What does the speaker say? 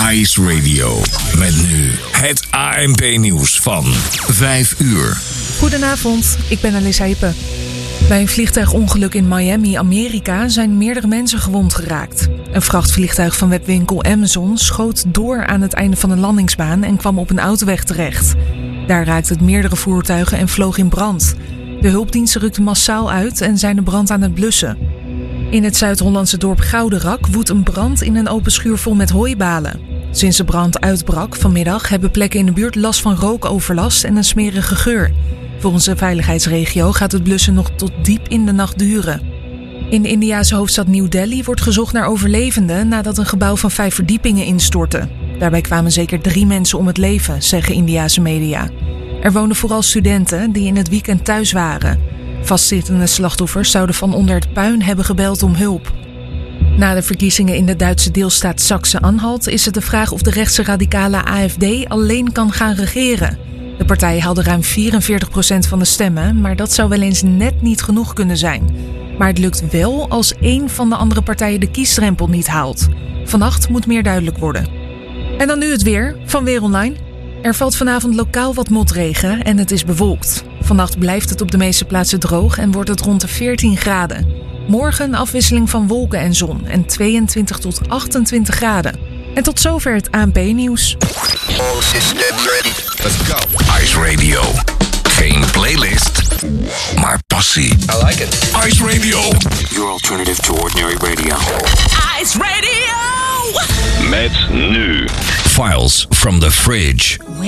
Ice Radio. Met nu het ANP-nieuws van 5 uur. Goedenavond, ik ben Alissa Hippe. Bij een vliegtuigongeluk in Miami, Amerika, zijn meerdere mensen gewond geraakt. Een vrachtvliegtuig van webwinkel Amazon schoot door aan het einde van de landingsbaan en kwam op een autoweg terecht. Daar raakte het meerdere voertuigen en vloog in brand. De hulpdiensten rukten massaal uit en zijn de brand aan het blussen. In het Zuid-Hollandse dorp Gouderak woedt een brand in een open schuur vol met hooibalen. Sinds de brand uitbrak vanmiddag hebben plekken in de buurt last van rookoverlast en een smerige geur. Volgens de veiligheidsregio gaat het blussen nog tot diep in de nacht duren. In de Indiase hoofdstad New Delhi wordt gezocht naar overlevenden nadat een gebouw van 5 verdiepingen instortte. Daarbij kwamen zeker 3 mensen om het leven, zeggen Indiase media. Er woonden vooral studenten die in het weekend thuis waren. Vastzittende slachtoffers zouden van onder het puin hebben gebeld om hulp. Na de verkiezingen in de Duitse deelstaat Saxe-Anhalt is het de vraag of de rechtse radicale AfD alleen kan gaan regeren. De partij haalde ruim 44% van de stemmen, maar dat zou wel eens net niet genoeg kunnen zijn. Maar het lukt wel als één van de andere partijen de kiesdrempel niet haalt. Vannacht moet meer duidelijk worden. En dan nu het weer van Weer Online. Er valt vanavond lokaal wat motregen en het is bewolkt. Vannacht blijft het op de meeste plaatsen droog en wordt het rond de 14 graden. Morgen een afwisseling van wolken en zon en 22 tot 28 graden. En tot zover het ANP-nieuws. All systems ready. Let's go. Ice Radio. Geen playlist, maar passie. I like it. Ice Radio. Your alternative to ordinary radio. Ice Radio! Met nu Files from the Fridge.